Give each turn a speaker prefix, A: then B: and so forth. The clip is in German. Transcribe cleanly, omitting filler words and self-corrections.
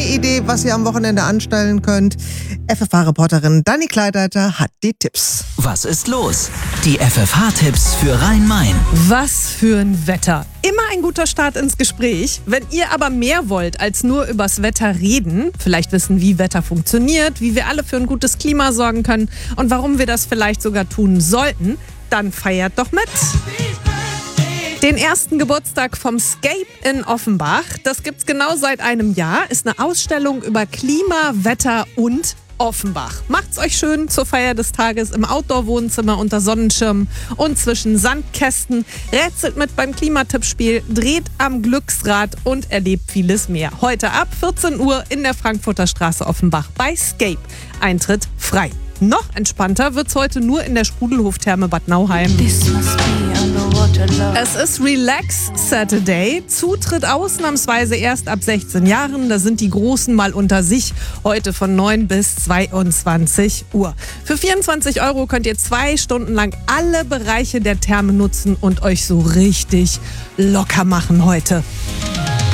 A: Idee, was ihr am Wochenende anstellen könnt. FFH-Reporterin Dani Kleideiter hat die Tipps.
B: Was ist los? Die FFH-Tipps für Rhein-Main.
C: Was für ein Wetter. Immer ein guter Start ins Gespräch. Wenn ihr aber mehr wollt als nur übers Wetter reden, vielleicht wissen, wie Wetter funktioniert, wie wir alle für ein gutes Klima sorgen können und warum wir das vielleicht sogar tun sollten, dann feiert doch mit. Den ersten Geburtstag vom Scape in Offenbach, das gibt's genau seit einem Jahr, ist eine Ausstellung über Klima, Wetter und Offenbach. Macht's euch schön zur Feier des Tages im Outdoor-Wohnzimmer unter Sonnenschirmen und zwischen Sandkästen. Rätselt mit beim Klimatippspiel, dreht am Glücksrad und erlebt vieles mehr. Heute ab 14 Uhr in der Frankfurter Straße Offenbach bei Scape. Eintritt frei. Noch entspannter wird's heute nur in der Sprudelhof-Therme Bad Nauheim. Es ist Relax Saturday. Zutritt ausnahmsweise erst ab 16 Jahren. Da sind die Großen mal unter sich. Heute von 9 bis 22 Uhr. Für 24 € könnt ihr 2 Stunden lang alle Bereiche der Therme nutzen und euch so richtig locker machen heute.